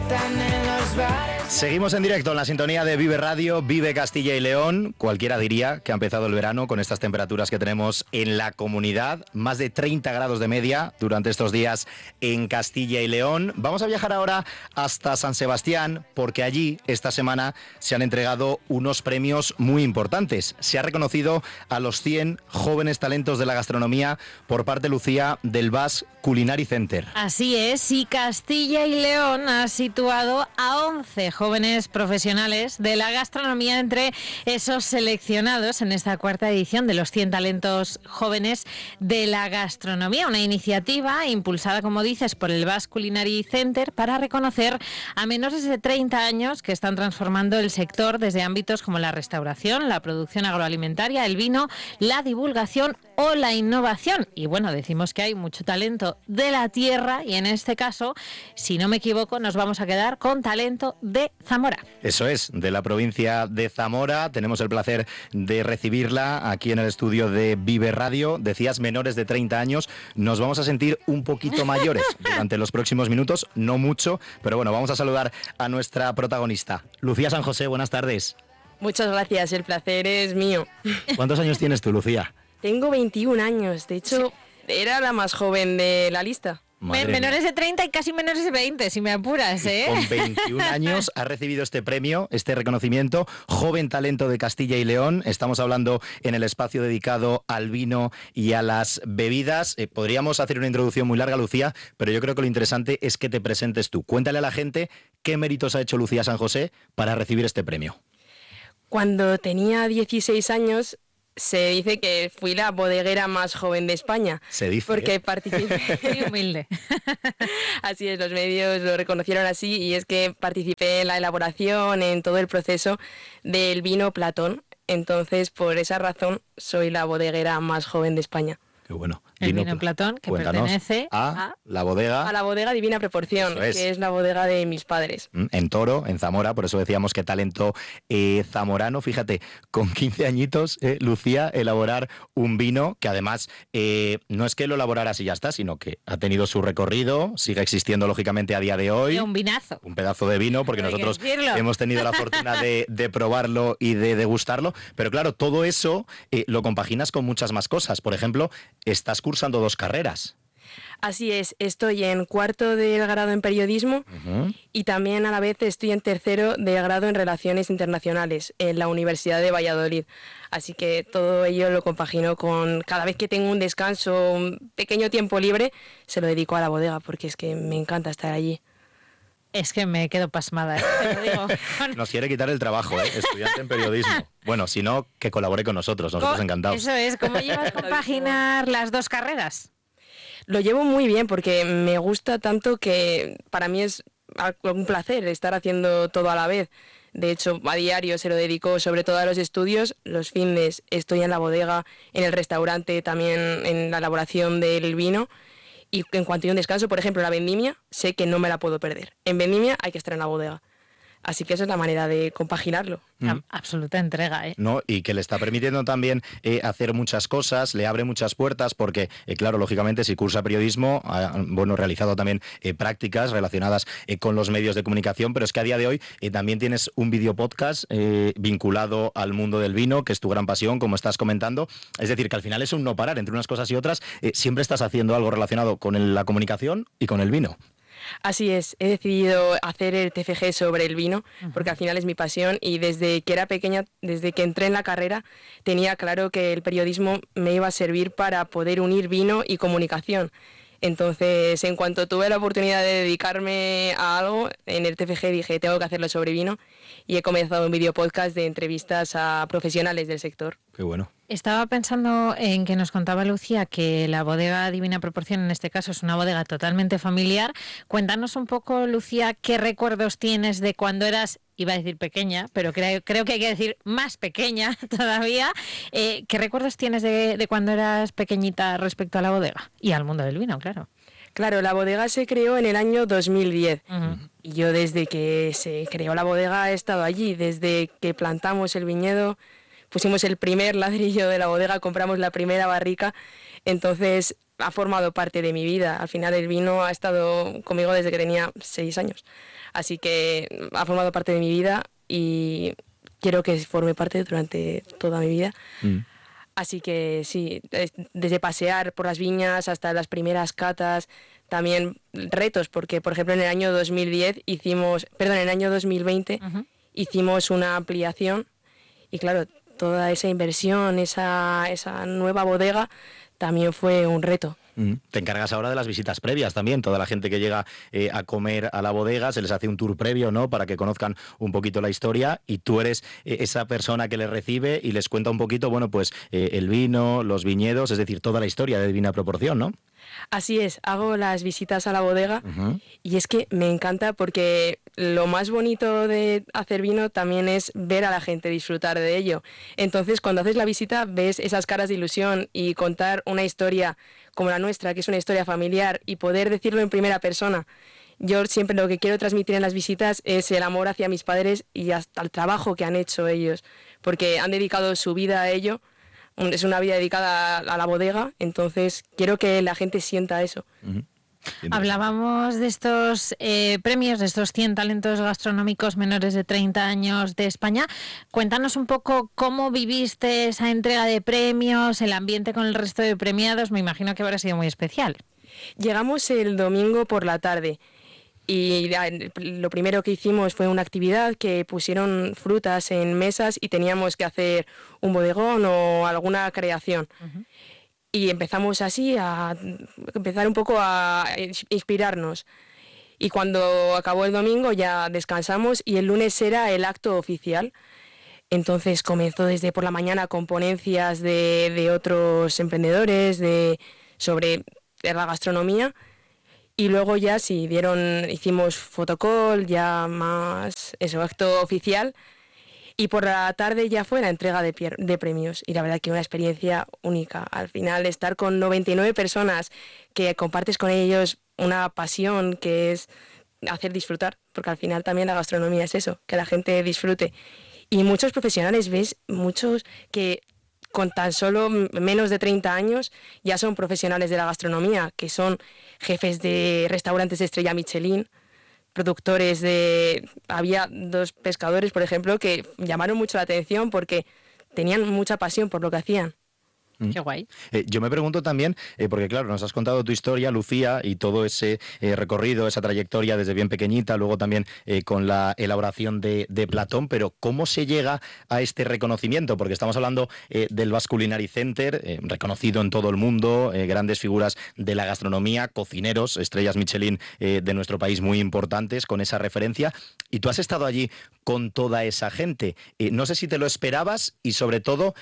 Seguimos en directo en la sintonía de Vive Radio, Vive Castilla y León. Cualquiera diría que ha empezado el verano con estas temperaturas que tenemos en la comunidad. Más de 30 grados de media durante estos días en Castilla y León. Vamos a viajar ahora hasta San Sebastián porque allí esta semana se han entregado unos premios muy importantes. Se ha reconocido a los 100 jóvenes talentos de la gastronomía por parte, Lucía, del Basque Culinary Center. Así es, y Castilla y León ha situado a 11 jóvenes profesionales de la gastronomía entre esos seleccionados en esta cuarta edición de los 100 talentos jóvenes de la gastronomía, una iniciativa impulsada, como dices, por el Basque Culinary Center para reconocer a menores de 30 años que están transformando el sector desde ámbitos como la restauración, la producción agroalimentaria, el vino, la divulgación o la innovación. Y bueno, decimos que hay mucho talento de la tierra y en este caso, si no me equivoco, nos vamos a quedar con talento de Zamora. Eso es, de la provincia de Zamora. Tenemos el placer de recibirla aquí en el estudio de Vive Radio. Decías menores de 30 años. Nos vamos a sentir un poquito mayores durante los próximos minutos, no mucho, pero bueno, vamos a saludar a nuestra protagonista. Lucía San José, buenas tardes. Muchas gracias, el placer es mío. ¿Cuántos años tienes tú, Lucía? Tengo 21 años, de hecho, era la más joven de la lista. Menores de 30 y casi menores de 20, si me apuras, ¿eh? Con 21 años ha recibido este premio, este reconocimiento, Joven Talento de Castilla y León. Estamos hablando en el espacio dedicado al vino y a las bebidas. Podríamos hacer una introducción muy larga, Lucía, pero yo creo que lo interesante es que te presentes tú. Cuéntale a la gente qué méritos ha hecho Lucía San José para recibir este premio. Cuando tenía 16 años... se dice que fui la bodeguera más joven de España. Se dice. Porque participé. Muy humilde. Así es, los medios lo reconocieron así y es que participé en la elaboración, en todo el proceso del vino Platón. Entonces, por esa razón, soy la bodeguera más joven de España. Qué bueno. El vino Platón, que pertenece a la bodega. A la bodega Divina Proporción, que es la bodega de mis padres. En Toro, en Zamora, por eso decíamos que talento zamorano. Fíjate, con 15 añitos, Lucía, elaborar un vino que además no es que lo elaboraras y ya está, sino que ha tenido su recorrido, sigue existiendo lógicamente a día de hoy. Y un vinazo. Un pedazo de vino, porque nosotros hemos tenido la fortuna de probarlo y de degustarlo. Pero claro, todo eso lo compaginas con muchas más cosas. Por ejemplo, estás cursando 2 carreras. Así es, estoy en cuarto del grado en periodismo y también a la vez estoy en tercero del grado en relaciones internacionales en la Universidad de Valladolid. Así que todo ello lo compagino con cada vez que tengo un descanso, un pequeño tiempo libre, se lo dedico a la bodega porque es que me encanta estar allí. Es que me quedo pasmada, te lo digo. Nos quiere quitar el trabajo, estudiante en periodismo. Bueno, si no, que colabore con nosotros encantados. Eso es, ¿cómo llevas compaginar las 2 carreras? Lo llevo muy bien porque me gusta tanto que para mí es un placer estar haciendo todo a la vez. De hecho, a diario se lo dedico sobre todo a los estudios. Los fines estoy en la bodega, en el restaurante, también en la elaboración del vino. Y en cuanto a un descanso, por ejemplo, la vendimia, sé que no me la puedo perder. En vendimia hay que estar en la bodega. Así que esa es la manera de compaginarlo. Absoluta entrega, ¿eh? No, y que le está permitiendo también hacer muchas cosas, le abre muchas puertas, porque, claro, lógicamente, si cursa periodismo, realizado también prácticas relacionadas con los medios de comunicación, pero es que a día de hoy también tienes un videopodcast vinculado al mundo del vino, que es tu gran pasión, como estás comentando. Es decir, que al final es un no parar entre unas cosas y otras. Siempre estás haciendo algo relacionado con la comunicación y con el vino. Así es, he decidido hacer el TFG sobre el vino, porque al final es mi pasión y desde que era pequeña, desde que entré en la carrera, tenía claro que el periodismo me iba a servir para poder unir vino y comunicación. Entonces, en cuanto tuve la oportunidad de dedicarme a algo, en el TFG dije, tengo que hacerlo sobre vino y he comenzado un videopodcast de entrevistas a profesionales del sector. Qué bueno. Estaba pensando en que nos contaba Lucía que la bodega Divina Proporción en este caso es una bodega totalmente familiar. Cuéntanos un poco, Lucía, qué recuerdos tienes de cuando eras, iba a decir pequeña, pero creo que hay que decir más pequeña todavía. ¿Qué recuerdos tienes de cuando eras pequeñita respecto a la bodega? Y al mundo del vino, claro. Claro, la bodega se creó en el año 2010 y yo desde que se creó la bodega he estado allí, desde que plantamos el viñedo, pusimos el primer ladrillo de la bodega, compramos la primera barrica, entonces ha formado parte de mi vida. Al final el vino ha estado conmigo desde que tenía 6 años. Así que ha formado parte de mi vida y quiero que forme parte durante toda mi vida. Así que sí, desde pasear por las viñas hasta las primeras catas, también retos, porque por ejemplo en el año 2020 hicimos una ampliación y claro, toda esa inversión, esa nueva bodega también fue un reto. Te encargas ahora de las visitas previas también. Toda la gente que llega a comer a la bodega se les hace un tour previo, ¿no? Para que conozcan un poquito la historia, y tú eres esa persona que les recibe y les cuenta un poquito, bueno, pues el vino, los viñedos, es decir, toda la historia de Divina Proporción, ¿no? Así es, hago las visitas a la bodega y es que me encanta porque lo más bonito de hacer vino también es ver a la gente disfrutar de ello. Entonces, cuando haces la visita ves esas caras de ilusión y contar una historia como la nuestra, que es una historia familiar, y poder decirlo en primera persona. Yo siempre lo que quiero transmitir en las visitas es el amor hacia mis padres y hasta el trabajo que han hecho ellos, porque han dedicado su vida a ello. Es una vida dedicada a la bodega, entonces quiero que la gente sienta eso. Hablábamos de estos premios, de estos 100 talentos gastronómicos menores de 30 años de España. Cuéntanos un poco cómo viviste esa entrega de premios, el ambiente con el resto de premiados. Me imagino que habrá sido muy especial. Llegamos el domingo por la tarde. Y lo primero que hicimos fue una actividad que pusieron frutas en mesas y teníamos que hacer un bodegón o alguna creación. Y empezamos así a empezar un poco a inspirarnos. Y cuando acabó el domingo ya descansamos y el lunes era el acto oficial. Entonces comenzó desde por la mañana con ponencias de otros emprendedores sobre la gastronomía. Y luego ya hicimos fotocall, ya más acto oficial. Y por la tarde ya fue la entrega de premios. Y la verdad que una experiencia única. Al final estar con 99 personas que compartes con ellos una pasión que es hacer disfrutar. Porque al final también la gastronomía es eso, que la gente disfrute. Y muchos profesionales, muchos que con tan solo menos de 30 años ya son profesionales de la gastronomía, que son jefes de restaurantes de estrella Michelin, productores Había 2 pescadores, por ejemplo, que llamaron mucho la atención porque tenían mucha pasión por lo que hacían. Qué guay. Yo me pregunto también, porque claro, nos has contado tu historia, Lucía, y todo ese recorrido, esa trayectoria desde bien pequeñita, luego también con la elaboración de Platón, pero ¿cómo se llega a este reconocimiento? Porque estamos hablando del Basque Culinary Center, reconocido en todo el mundo, grandes figuras de la gastronomía, cocineros, estrellas Michelin de nuestro país muy importantes, con esa referencia, y tú has estado allí con toda esa gente. No sé si te lo esperabas y sobre todo,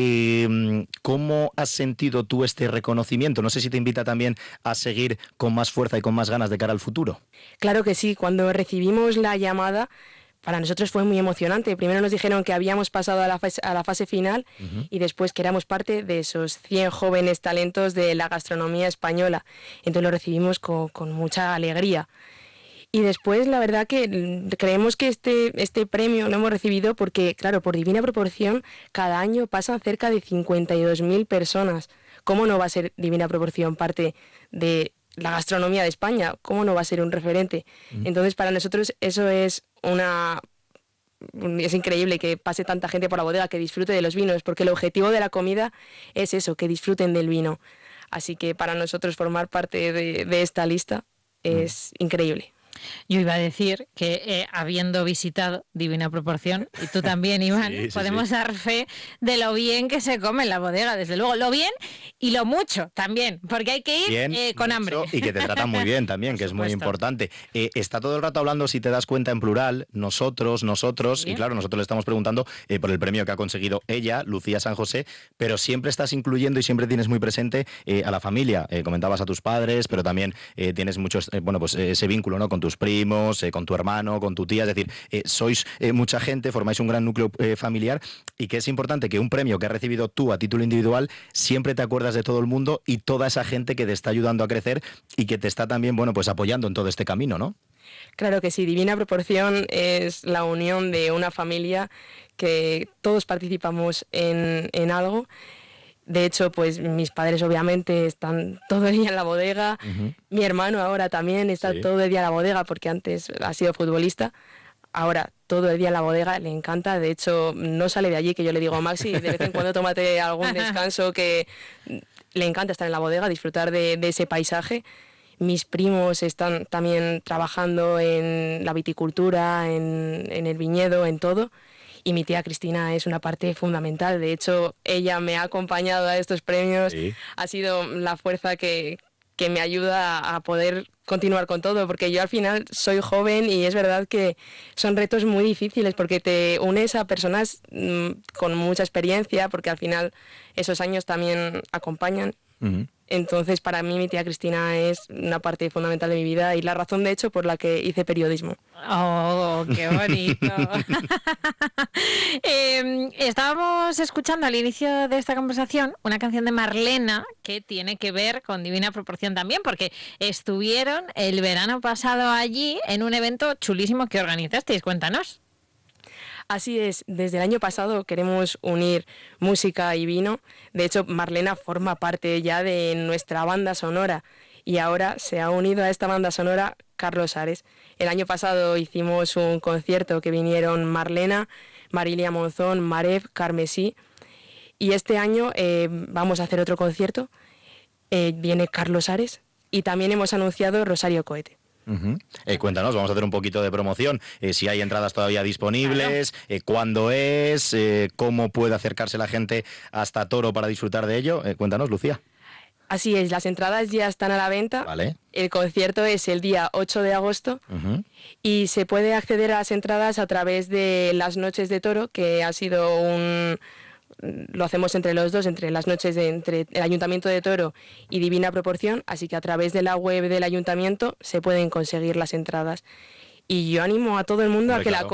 ¿cómo has sentido tú este reconocimiento? No sé si te invita también a seguir con más fuerza y con más ganas de cara al futuro. Claro que sí, cuando recibimos la llamada, para nosotros fue muy emocionante. Primero nos dijeron que habíamos pasado a la fase final y después que éramos parte de esos 100 jóvenes talentos de la gastronomía española. Entonces lo recibimos con mucha alegría. Y después, la verdad que creemos que este premio lo hemos recibido porque, claro, por Divina Proporción, cada año pasan cerca de 52.000 personas. ¿Cómo no va a ser Divina Proporción parte de la gastronomía de España? ¿Cómo no va a ser un referente? Entonces, para nosotros eso es es increíble que pase tanta gente por la bodega, que disfrute de los vinos, porque el objetivo de la comida es eso, que disfruten del vino. Así que para nosotros formar parte de esta lista es increíble. Yo iba a decir que habiendo visitado Divina Proporción, y tú también, Iván, podemos dar fe de lo bien que se come en la bodega, desde luego, lo bien y lo mucho también, porque hay que ir bien, con hambre. Y que te tratan muy bien también, que es muy importante. Está todo el rato hablando, si te das cuenta, en plural, nosotros, bien. Y claro, nosotros le estamos preguntando por el premio que ha conseguido ella, Lucía San José, pero siempre estás incluyendo y siempre tienes muy presente a la familia. Comentabas a tus padres, pero también tienes muchos, ese vínculo, ¿no?, con tus primos, con tu hermano, con tu tía, es decir, sois mucha gente, formáis un gran núcleo familiar, y que es importante que un premio que has recibido tú a título individual, siempre te acuerdas de todo el mundo y toda esa gente que te está ayudando a crecer y que te está también, apoyando en todo este camino, ¿no? Claro que sí, Divina Proporción es la unión de una familia que todos participamos en algo. De hecho, pues mis padres obviamente están todo el día en la bodega. Mi hermano ahora también está todo el día en la bodega porque antes ha sido futbolista. Ahora todo el día en la bodega, le encanta. De hecho, no sale de allí, que yo le digo a Maxi, de vez en cuando tómate algún descanso, que le encanta estar en la bodega, disfrutar de ese paisaje. Mis primos están también trabajando en la viticultura, en el viñedo, en todo. Y mi tía Cristina es una parte fundamental. De hecho, ella me ha acompañado a estos premios. Sí. Ha sido la fuerza que me ayuda a poder continuar con todo, porque yo al final soy joven y es verdad que son retos muy difíciles porque te unes a personas con mucha experiencia, porque al final esos años también acompañan. Entonces, para mí, mi tía Cristina es una parte fundamental de mi vida y la razón, de hecho, por la que hice periodismo. ¡Oh, qué bonito! Estábamos escuchando al inicio de esta conversación una canción de Marlena que tiene que ver con Divina Proporción también, porque estuvieron el verano pasado allí en un evento chulísimo que organizasteis. Cuéntanos. Así es, desde el año pasado queremos unir música y vino. De hecho, Marlena forma parte ya de nuestra banda sonora y ahora se ha unido a esta banda sonora Carlos Ares. El año pasado hicimos un concierto que vinieron Marlena, Marilia Monzón, Marev, Carmesí, y este año vamos a hacer otro concierto. Viene Carlos Ares y también hemos anunciado Rosario Cohete. Cuéntanos, vamos a hacer un poquito de promoción, si hay entradas todavía disponibles, cuándo es, cómo puede acercarse la gente hasta Toro para disfrutar de ello. Cuéntanos, Lucía. Así es, las entradas ya están a la venta. Vale. El concierto es el día 8 de agosto y se puede acceder a las entradas a través de las Noches de Toro, que ha sido lo hacemos entre los dos, entre las noches entre el Ayuntamiento de Toro y Divina Proporción, así que a través de la web del Ayuntamiento se pueden conseguir las entradas. Y yo animo a todo el mundo a que la